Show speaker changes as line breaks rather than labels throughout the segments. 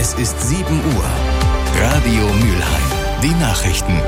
Es ist 7 Uhr. Radio Mülheim. Die Nachrichten.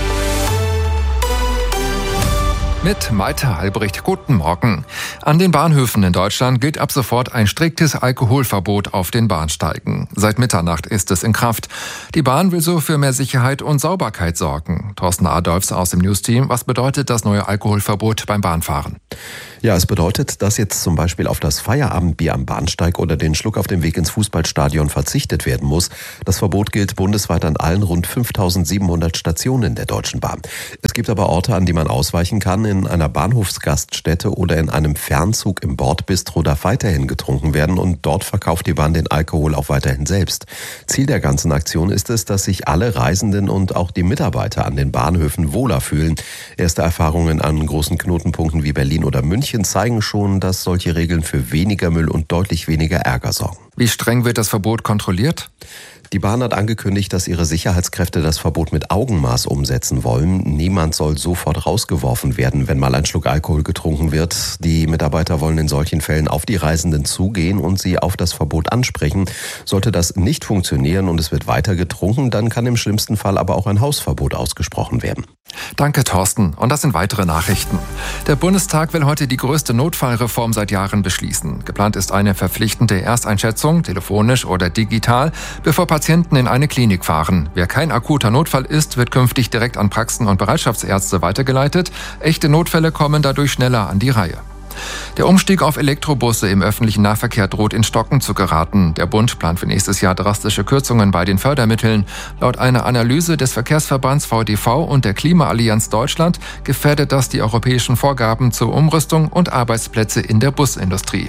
Mit Malte Albrecht, guten Morgen. An den Bahnhöfen in Deutschland gilt ab sofort ein striktes Alkoholverbot auf den Bahnsteigen. Seit Mitternacht ist es in Kraft. Die Bahn will so für mehr Sicherheit und Sauberkeit sorgen. Thorsten Adolfs aus dem Newsteam. Was bedeutet das neue Alkoholverbot beim Bahnfahren?
Ja, es bedeutet, dass jetzt zum Beispiel auf das Feierabendbier am Bahnsteig oder den Schluck auf dem Weg ins Fußballstadion verzichtet werden muss. Das Verbot gilt bundesweit an allen rund 5.700 Stationen der Deutschen Bahn. Es gibt aber Orte, an die man ausweichen kann. In einer Bahnhofsgaststätte oder in einem Fernzug im Bordbistro darf weiterhin getrunken werden und dort verkauft die Bahn den Alkohol auch weiterhin selbst. Ziel der ganzen Aktion ist es, dass sich alle Reisenden und auch die Mitarbeiter an den Bahnhöfen wohler fühlen. Erste Erfahrungen an großen Knotenpunkten wie Berlin oder München zeigen schon, dass solche Regeln für weniger Müll und deutlich weniger Ärger sorgen.
Wie streng wird das Verbot kontrolliert?
Die Bahn hat angekündigt, dass ihre Sicherheitskräfte das Verbot mit Augenmaß umsetzen wollen. Niemand soll sofort rausgeworfen werden, wenn mal ein Schluck Alkohol getrunken wird. Die Mitarbeiter wollen in solchen Fällen auf die Reisenden zugehen und sie auf das Verbot ansprechen. Sollte das nicht funktionieren und es wird weiter getrunken, dann kann im schlimmsten Fall aber auch ein Hausverbot ausgesprochen werden.
Danke, Thorsten. Und das sind weitere Nachrichten. Der Bundestag will heute die größte Notfallreform seit Jahren beschließen. Geplant ist eine verpflichtende Ersteinschätzung, telefonisch oder digital, bevor Patienten in eine Klinik fahren. Wer kein akuter Notfall ist, wird künftig direkt an Praxen und Bereitschaftsärzte weitergeleitet. Echte Notfälle kommen dadurch schneller an die Reihe. Der Umstieg auf Elektrobusse im öffentlichen Nahverkehr droht in Stocken zu geraten. Der Bund plant für nächstes Jahr drastische Kürzungen bei den Fördermitteln. Laut einer Analyse des Verkehrsverbands VDV und der Klimaallianz Deutschland gefährdet das die europäischen Vorgaben zur Umrüstung und Arbeitsplätze in der Busindustrie.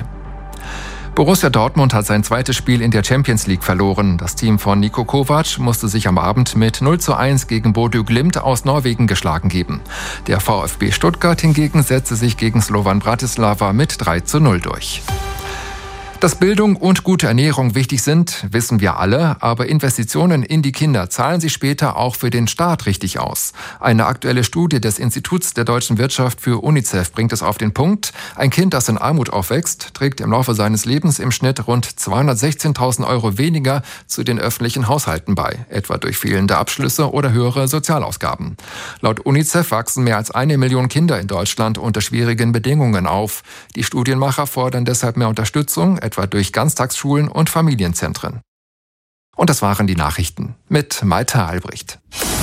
Borussia Dortmund hat sein zweites Spiel in der Champions League verloren. Das Team von Niko Kovac musste sich am Abend mit 0:1 gegen Bodø Glimt aus Norwegen geschlagen geben. Der VfB Stuttgart hingegen setzte sich gegen Slovan Bratislava mit 3:0 durch. Dass Bildung und gute Ernährung wichtig sind, wissen wir alle, aber Investitionen in die Kinder zahlen sich später auch für den Staat richtig aus. Eine aktuelle Studie des Instituts der deutschen Wirtschaft für UNICEF bringt es auf den Punkt: Ein Kind, das in Armut aufwächst, trägt im Laufe seines Lebens im Schnitt rund 216.000 € weniger zu den öffentlichen Haushalten bei, etwa durch fehlende Abschlüsse oder höhere Sozialausgaben. Laut UNICEF wachsen mehr als 1 Million Kinder in Deutschland unter schwierigen Bedingungen auf. Die Studienmacher fordern deshalb mehr Unterstützung, etwa durch Ganztagsschulen und Familienzentren. Und das waren die Nachrichten mit Malte Albrecht.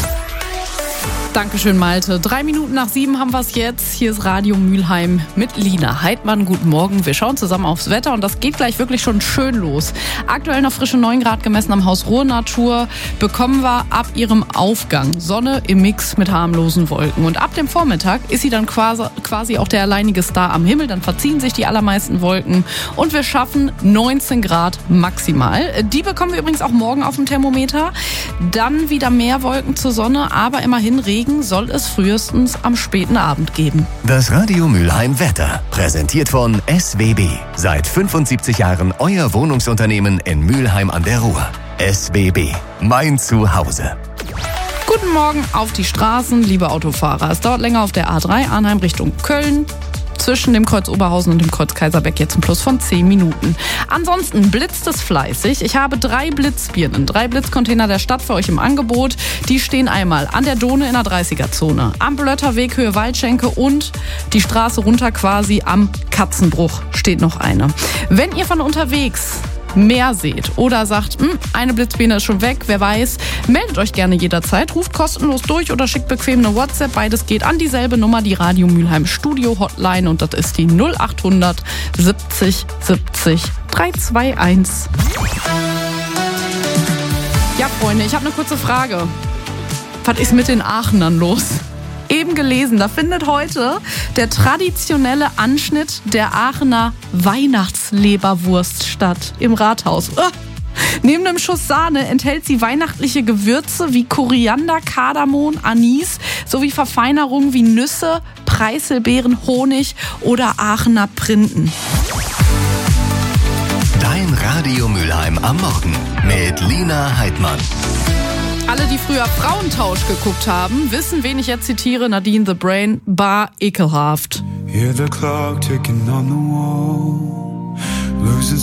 Dankeschön, Malte. 7:03 haben wir es jetzt. Hier ist Radio Mülheim mit Lina Heidmann. Guten Morgen. Wir schauen zusammen aufs Wetter und das geht gleich wirklich schon schön los. Aktuell noch frische 9 Grad gemessen am Haus Ruhr Natur. Bekommen wir ab ihrem Aufgang Sonne im Mix mit harmlosen Wolken. Und ab dem Vormittag ist sie dann quasi auch der alleinige Star am Himmel. Dann verziehen sich die allermeisten Wolken und wir schaffen 19 Grad maximal. Die bekommen wir übrigens auch morgen auf dem Thermometer. Dann wieder mehr Wolken zur Sonne, aber immerhin Regen soll es frühestens am späten Abend geben.
Das Radio Mülheim Wetter, präsentiert von SWB. Seit 75 Jahren euer Wohnungsunternehmen in Mülheim an der Ruhr. SWB, mein Zuhause.
Guten Morgen auf die Straßen, liebe Autofahrer. Es dauert länger auf der A3 Arnheim Richtung Köln. Zwischen dem Kreuz Oberhausen und dem Kreuz Kaiserbeck jetzt ein Plus von 10 Minuten. Ansonsten blitzt es fleißig. Ich habe 3 Blitzbirnen, 3 Blitzcontainer der Stadt für euch im Angebot. Die stehen einmal an der Dohne in der 30er-Zone, am Blötterweg Höhe Waldschenke und die Straße runter quasi am Katzenbruch steht noch eine. Wenn ihr von unterwegs mehr seht oder sagt, eine Blitzbirne ist schon weg, wer weiß, meldet euch gerne jederzeit, ruft kostenlos durch oder schickt bequem eine WhatsApp. Beides geht an dieselbe Nummer, die Radio Mülheim Studio Hotline, und das ist die 0800 70 70 321. Ja, Freunde, ich habe eine kurze Frage. Was ist mit den Aachenern los? Eben gelesen, da findet heute der traditionelle Anschnitt der Aachener Weihnachtsleberwurst statt im Rathaus. Neben einem Schuss Sahne enthält sie weihnachtliche Gewürze wie Koriander, Kardamom, Anis sowie Verfeinerungen wie Nüsse, Preiselbeeren, Honig oder Aachener Printen.
Dein Radio Mülheim am Morgen mit Lina Heidmann.
Alle, die früher Frauentausch geguckt haben, wissen, wen ich jetzt zitiere. Nadine the Brain, bar ekelhaft.
Hear the clock ticking on the wall. Losing